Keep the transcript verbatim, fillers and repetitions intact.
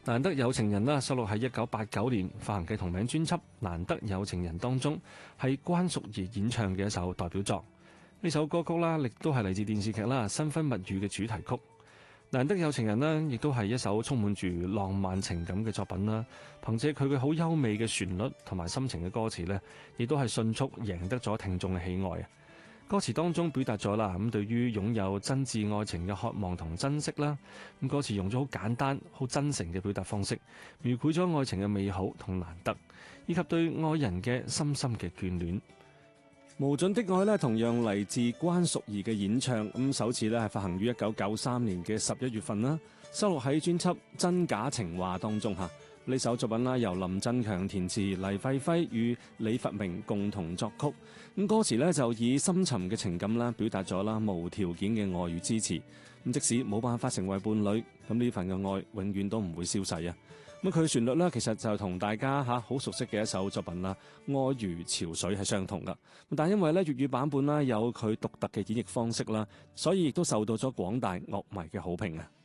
難得有情人啦，收錄喺一九八九年發行嘅同名專輯《難得有情人》當中，係關淑怡演唱嘅一首代表作。呢首歌曲啦，亦都係嚟自電視劇啦《新婚蜜語》嘅主題曲。難得有情人呢，亦都係一首充滿住浪漫情感嘅作品啦。憑借佢嘅好優美嘅旋律同埋深情嘅歌詞呢，亦都係迅速贏得咗聽眾嘅喜愛啊！歌詞當中表達咗啦，咁對於擁有真摯愛情嘅渴望同珍惜啦。咁歌詞用咗好簡單、好真誠嘅表達方式，描繪咗愛情嘅美好同難得，以及對愛人嘅深深嘅眷戀。無盡的愛咧，同樣嚟自關淑怡嘅演唱。咁首次咧係發行於一九九三年嘅十一月份啦，收錄喺專輯《真假情話》當中嚇。呢首作品啦，由林振強填詞，黎費輝與李佛明共同作曲。咁歌詞咧就以深沉嘅情感啦，表達咗啦無條件嘅愛與支持。咁即使冇辦法成為伴侶，咁呢份嘅愛永遠都唔會消逝啊！咁佢旋律咧，其實就同大家吓好熟悉嘅一首作品啦，《愛如潮水》係相同噶。但係因為咧粵語版本啦有佢獨特嘅演繹方式啦，所以亦都受到咗廣大樂迷嘅好評啊！